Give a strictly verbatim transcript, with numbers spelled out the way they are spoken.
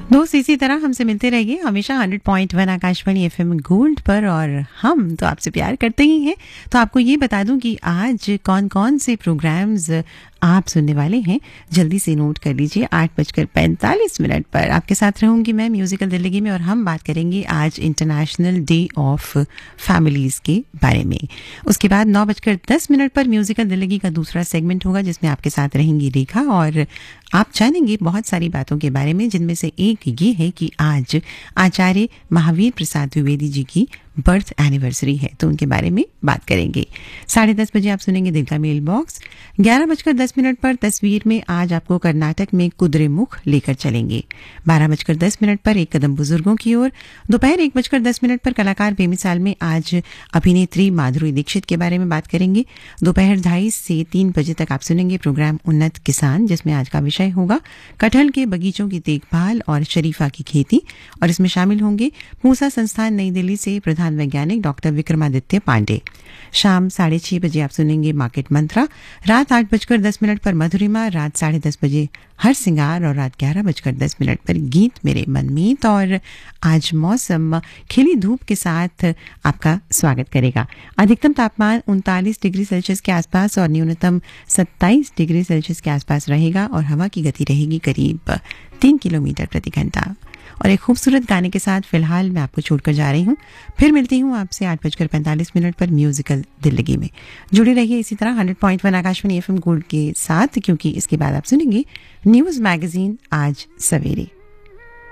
दोस्त इसी तरह हमसे मिलते रहिए हमेशा hundred point one Akashvani FM gold पर। और हम तो आपसे प्यार करते ही हैं। तो आपको ये बता दूं कि आज कौन कौन से प्रोग्राम्स आप सुनने वाले हैं, जल्दी से नोट कर लीजिए। आठ बजकर पैंतालीस मिनट पर आपके साथ रहूंगी मैं म्यूजिकल दिल्ली में, और हम बात करेंगे आज इंटरनेशनल डे ऑफ फैमिलीज के बारे में। उसके बाद नौ बजकर दस मिनट पर म्यूजिकल दिल्ली का दूसरा सेगमेंट होगा, जिसमें आपके साथ रहेंगी रेखा, और आप जानेंगे बहुत सारी बातों के बारे में, जिनमें से एक ये है कि आज आचार्य महावीर प्रसाद द्विवेदी जी की बर्थ एनिवर्सरी है, तो उनके बारे में बात करेंगे। साढ़े दस बजे आप सुनेंगे दिल का मेल बॉक्स। ग्यारह बजकर दस मिनट पर तस्वीर में आज आपको कर्नाटक में कुद्रे मुख लेकर चलेंगे। बारह बजकर दस मिनट पर एक कदम बुजुर्गों की ओर। दोपहर एक बजकर दस मिनट पर कलाकार बेमिसाल में आज अभिनेत्री माधुरी दीक्षित के बारे में बात करेंगे। दोपहर ढाई से तीन बजे तक आप सुनेंगे प्रोग्राम उन्नत किसान, जिसमें आज का विषय होगा कटहल के बगीचों की देखभाल और शरीफा की खेती, और इसमें शामिल होंगे पूसा संस्थान नई दिल्ली से प्रधान वैज्ञानिक डॉक्टर विक्रमादित्य पांडे। शाम साढ़े छह बजे आप सुनेंगे मार्केट मंत्रा। रात आठ बजकर दस मिनट पर मधुरिमा, रात साढ़े दस बजे हर सिंगार, और रात ग्यारह बजकर दस मिनट पर गीत मेरे मनमीत। और आज मौसम खिली धूप के साथ आपका स्वागत करेगा। अधिकतम तापमान उनतालीस डिग्री सेल्सियस के आसपास और न्यूनतम सत्ताईस डिग्री सेल्सियस के आसपास रहेगा, और हवा की गति रहेगी करीब तीन किलोमीटर प्रति घंटा। और एक खूबसूरत गाने के साथ फिलहाल मैं आपको छोड़कर जा रही हूँ। फिर मिलती हूँ आपसे आठ बजकर पैंतालीस मिनट पर म्यूजिकल दिल्ली में। जुड़े रहिए इसी तरह hundred point one Akashvani FM gold के साथ, क्योंकि इसके बाद आप सुनेंगे न्यूज मैगजीन आज सवेरे।